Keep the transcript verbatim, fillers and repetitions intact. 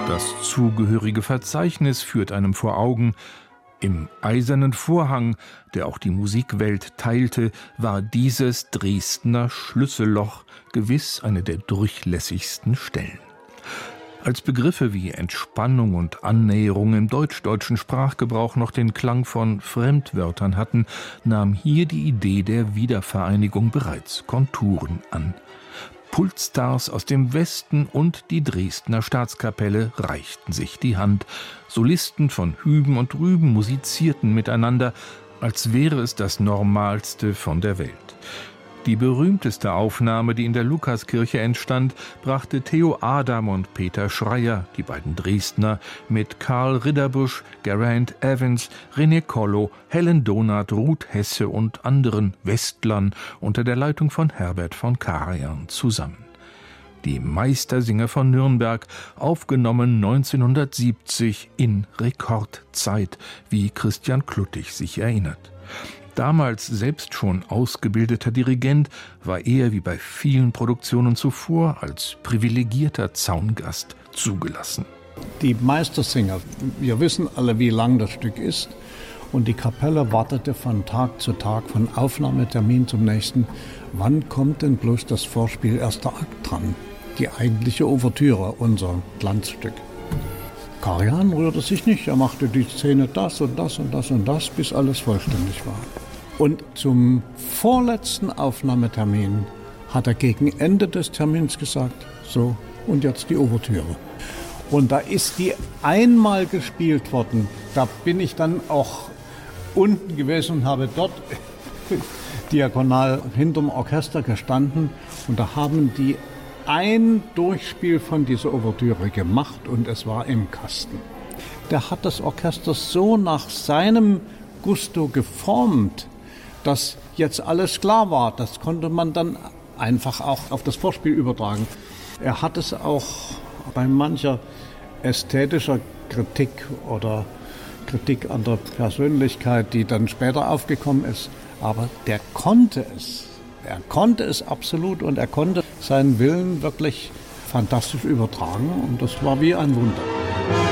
Das zugehörige Verzeichnis führt einem vor Augen: Im eisernen Vorhang, der auch die Musikwelt teilte, war dieses Dresdner Schlüsselloch gewiss eine der durchlässigsten Stellen. Als Begriffe wie Entspannung und Annäherung im deutsch-deutschen Sprachgebrauch noch den Klang von Fremdwörtern hatten, nahm hier die Idee der Wiedervereinigung bereits Konturen an. Kultstars aus dem Westen und die Dresdner Staatskapelle reichten sich die Hand. Solisten von Hüben und Drüben musizierten miteinander, als wäre es das Normalste von der Welt. Die berühmteste Aufnahme, die in der Lukaskirche entstand, brachte Theo Adam und Peter Schreier, die beiden Dresdner, mit Karl Ridderbusch, Geraint Evans, René Kollo, Helen Donath, Ruth Hesse und anderen Westlern unter der Leitung von Herbert von Karajan zusammen. Die Meistersinger von Nürnberg, aufgenommen neunzehnhundertsiebzig in Rekordzeit, wie Christian Kluttig sich erinnert. Damals selbst schon ausgebildeter Dirigent, war er wie bei vielen Produktionen zuvor als privilegierter Zaungast zugelassen. Die Meistersinger, wir wissen alle, wie lang das Stück ist, und die Kapelle wartete von Tag zu Tag, von Aufnahmetermin zum nächsten. Wann kommt denn bloß das Vorspiel erster Akt dran? Die eigentliche Ouvertüre, unser Glanzstück. Karajan rührte sich nicht, er machte die Szene das und das und das und das, bis alles vollständig war. Und zum vorletzten Aufnahmetermin hat er gegen Ende des Termins gesagt, so, und jetzt die Ouvertüre. Und da ist die einmal gespielt worden. Da bin ich dann auch unten gewesen und habe dort diagonal hinterm Orchester gestanden. Und da haben die ein Durchspiel von dieser Ouvertüre gemacht und es war im Kasten. Der hat das Orchester so nach seinem Gusto geformt, dass jetzt alles klar war. Das konnte man dann einfach auch auf das Vorspiel übertragen. Er hat es auch bei mancher ästhetischer Kritik oder Kritik an der Persönlichkeit, die dann später aufgekommen ist, aber der konnte es. Er konnte es absolut und er konnte seinen Willen wirklich fantastisch übertragen und das war wie ein Wunder.